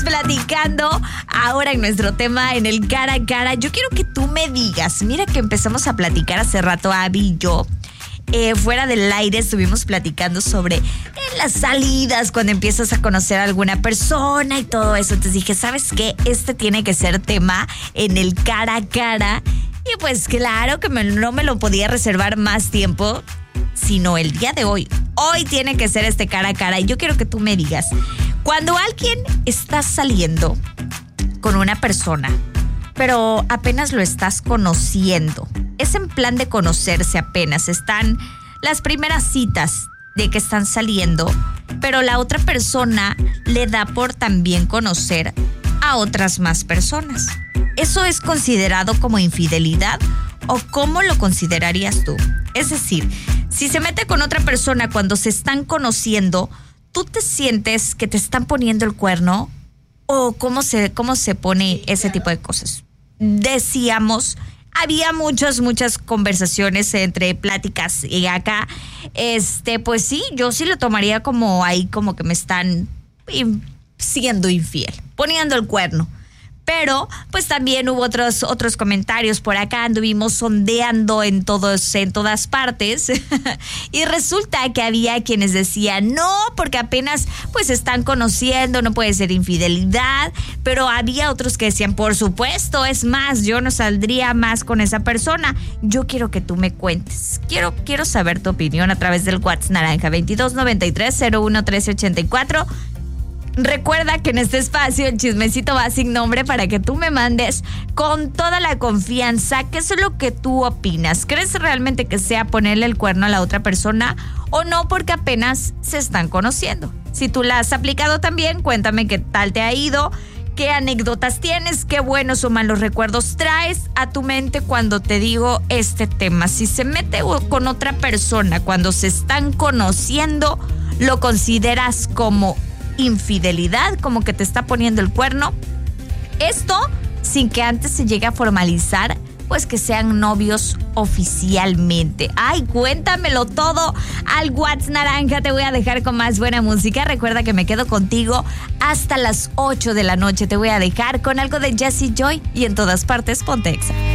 Platicando ahora en nuestro tema, en el cara a cara. Yo quiero que tú me digas, mira que empezamos a platicar hace rato, Abby y yo. Fuera del aire estuvimos platicando sobre las salidas, cuando empiezas a conocer a alguna persona y todo eso. Entonces dije, ¿sabes qué? Este tiene que ser tema en el cara a cara. Y pues claro que no me lo podía reservar más tiempo, sino el día de hoy. Hoy tiene que ser este cara a cara. Y yo quiero que tú me digas, cuando alguien está saliendo con una persona, pero apenas lo estás conociendo, es en plan de conocerse apenas, están las primeras citas de que están saliendo, pero la otra persona le da por también conocer a otras más personas. ¿Eso es considerado como infidelidad o cómo lo considerarías tú? Es decir, si se mete con otra persona cuando se están conociendo, ¿tú te sientes que te están poniendo el cuerno? ¿O cómo se pone ese tipo de cosas? Decíamos, había muchas conversaciones entre pláticas y acá, pues sí, yo sí lo tomaría como ahí, como que me están siendo infiel, poniendo el cuerno. Pero pues también hubo otros comentarios por acá, anduvimos sondeando en todas partes y resulta que había quienes decían no, porque apenas pues se están conociendo, no puede ser infidelidad, pero había otros que decían, por supuesto, es más, yo no saldría más con esa persona. Yo quiero que tú me cuentes, quiero saber tu opinión a través del WhatsApp naranja 2293-011384. Recuerda que en este espacio el chismecito va sin nombre para que tú me mandes con toda la confianza qué es lo que tú opinas. ¿Crees realmente que sea ponerle el cuerno a la otra persona o no, porque apenas se están conociendo? Si tú la has aplicado también, cuéntame qué tal te ha ido, qué anécdotas tienes, qué buenos o malos recuerdos traes a tu mente cuando te digo este tema. Si se mete con otra persona cuando se están conociendo, ¿lo consideras como infidelidad, como que te está poniendo el cuerno? Esto sin que antes se llegue a formalizar, pues que sean novios oficialmente. Ay, cuéntamelo todo al WhatsApp naranja. Te voy a dejar con más buena música. Recuerda que me quedo contigo hasta las 8 de la noche. Te voy a dejar con algo de Jessie Joy y en todas partes ponte Exa.